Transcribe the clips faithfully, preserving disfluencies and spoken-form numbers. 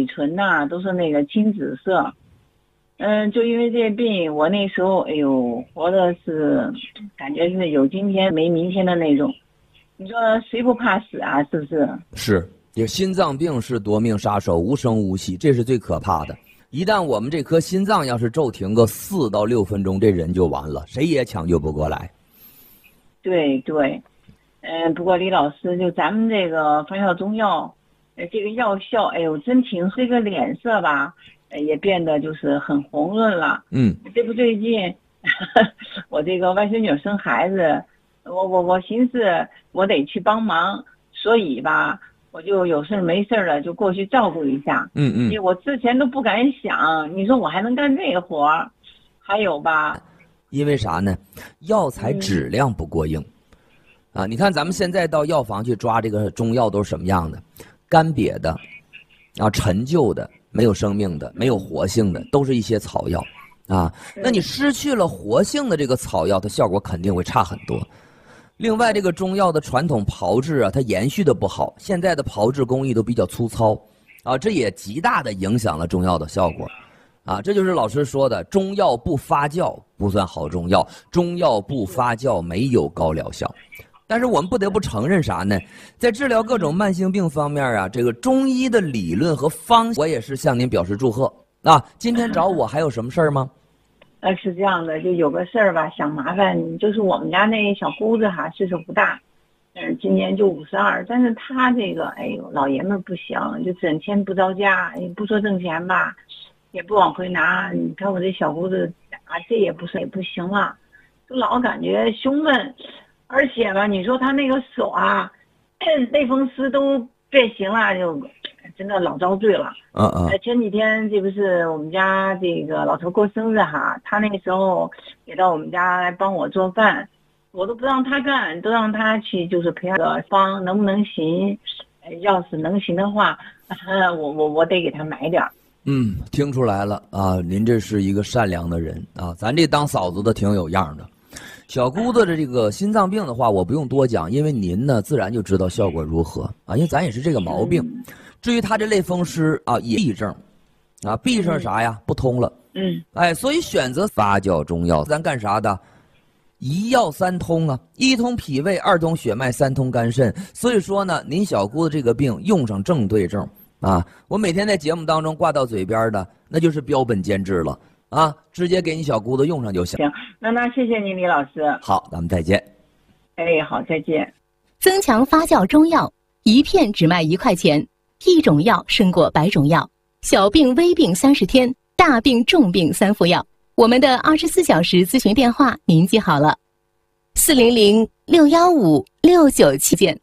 唇呐、啊、都是那个青紫色。嗯，就因为这病，我那时候哎呦，活的是感觉是有今天没明天的那种。你说谁不怕死啊？是不是？ 是，这心脏病是夺命杀手，无声无息，这是最可怕的。一旦我们这颗心脏要是骤停个四到六分钟，这人就完了，谁也抢救不过来。 对对，嗯，不过李老师，就咱们这个发烧中药，呃，这个药效，哎呦，真挺，这个脸色吧，呃，也变得就是很红润了。 嗯， 这不最近，我这个外孙女生孩子，我我我寻思我得去帮忙，所以吧。我就有事没事了，就过去照顾一下。 嗯嗯， 因为我之前都不敢想，你说我还能干这活儿，还有吧？ 因为啥呢？药材质量不过硬，嗯、啊！你看咱们现在到药房去抓这个中药都是什么样的？干瘪的，啊，陈旧的，没有生命的，没有活性的，都是一些草药，啊。那你失去了活性的这个草药，它效果肯定会差很多。另外，这个中药的传统炮制啊，它延续的不好，现在的炮制工艺都比较粗糙，啊，这也极大的影响了中药的效果，啊，这就是老师说的，中药不发酵不算好中药，中药不发酵没有高疗效。但是我们不得不承认啥呢？在治疗各种慢性病方面啊，这个中医的理论和方向，我也是向您表示祝贺。啊，今天找我还有什么事儿吗？ 呃，是这样的，就有个事儿吧，想麻烦你，就是我们家那小姑子哈，岁数不大，嗯，今年就五十二，但是她这个，哎呦，老爷们不行，就整天不着家，也不说挣钱吧，也不往回拿。你看我这小姑子啊，这也不是也不行了，就老感觉胸闷，而且吧，你说她那个手啊，类风湿都变形了，就真的老遭罪了。 嗯嗯。 呃，前几天这不是我们家这个老头过生日哈，他那个时候也到我们家来帮我做饭，我都不让他干，都让他去就是陪个方，能不能行？呃，要是能行的话，呃、我我我得给他买点儿。 嗯，听出来了啊，您这是一个善良的人啊，咱这当嫂子的挺有样的。小姑子的这个心脏病的话，我不用多讲，因为您呢自然就知道效果如何啊，因为咱也是这个毛病。嗯，至于他这类风湿啊，也痹症，啊，痹症啥呀？不通了。 嗯， 哎，所以选择发酵中药，咱干啥的？一药三通啊，一通脾胃，二通血脉，三通肝肾。所以说呢，您小姑子这个病用上正对症啊，我每天在节目当中挂到嘴边的，那就是标本兼治了啊，直接给你小姑子用上就行。 行，那那谢谢您，李老师。 好，咱们再见。 哎，好，再见。 增强发酵中药，一片只卖一块钱。一种药胜过百种药，小病微病三十天，大病重病三副药。我们的二十四小时咨询电话您记好了，四零零六幺五六九七件。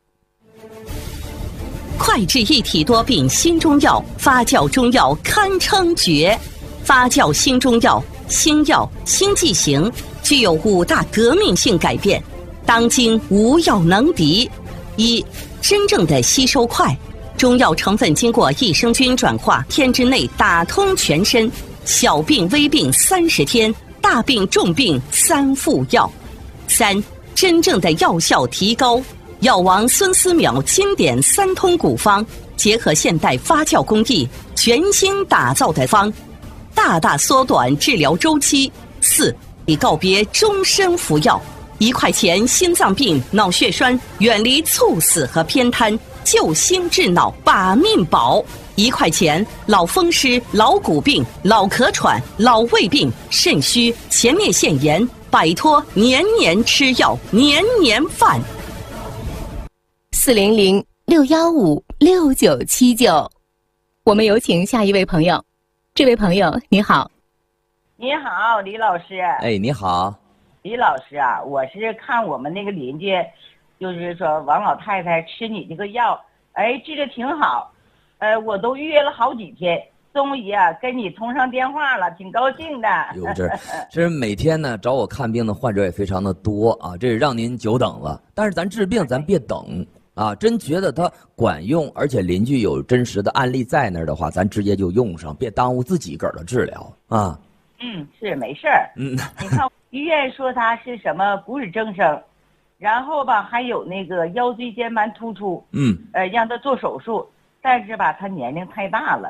快治一体多病新中药，发酵中药堪称绝。发酵新中药，新药新剂型，具有五大革命性改变，当今无药能敌。一、真正的吸收快。中药成分经过益生菌转化，天之内打通全身，小病微病三十天，大病重病三副药。三、真正的药效提高。药王孙思邈经典三通古方，结合现代发酵工艺，全新打造的方，大大缩短治疗周期。四、已告别终身服药。一块钱心脏病、脑血栓，远离猝死和偏瘫。救心治脑把命保，一块钱老风湿、老骨病、老咳喘、老胃病、肾虚、前列腺炎，摆脱年年吃药、年年犯。 四零零六幺五六九七九，我们有请下一位朋友。这位朋友你好。 你好，李老师。 哎，你好。 李老师啊，我是看我们那个邻居。就是说王老太太吃你这个药，哎，治得挺好，呃，我都预约了好几天，终于啊跟你通上电话了，挺高兴的。 有这，这是每天呢找我看病的患者也非常的多啊，这也让您久等了。但是咱治病咱别等啊，真觉得它管用，而且邻居有真实的案例在那儿的话，咱直接就用上，别耽误自己个儿的治疗啊。 嗯，是没事儿。嗯，你看医院说他是什么骨质增生。然后吧，还有那个腰椎间盘突出， 嗯， 呃，让他做手术，但是吧，他年龄太大了，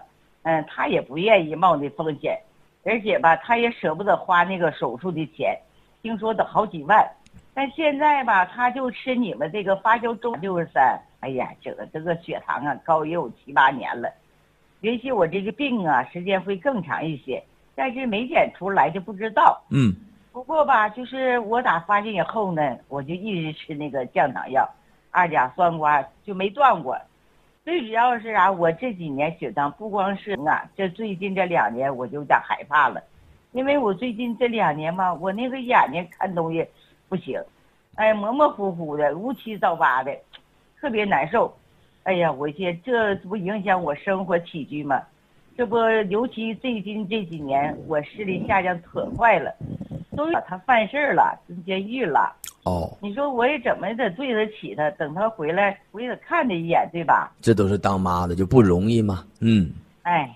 嗯，他也不愿意冒那风险，而且吧，他也舍不得花那个手术的钱，听说得好几万。但现在吧，他就吃你们这个发酵中六十三，哎呀，这个这个血糖啊高也有七八年了。也许我这个病啊时间会更长一些，但是没检出来就不知道。 嗯。 不过吧，就是我打发现以后呢，我就一直吃那个降糖药，二甲双胍就没断过。最主要是啊，我这几年血糖不光是啊，这最近这两年我就有点害怕了，因为我最近这两年嘛，我那个眼睛看东西不行，哎，模模糊糊的，乌七糟八的，特别难受。哎呀，我这这不影响我生活起居吗？这不，尤其最近这几年，我视力下降可快了，都他犯事儿了，进监狱了。 哦， 你说我也怎么得对得起他？等他回来，我也得看他一眼，对吧？ 这都是当妈的就不容易嘛。嗯， 哎。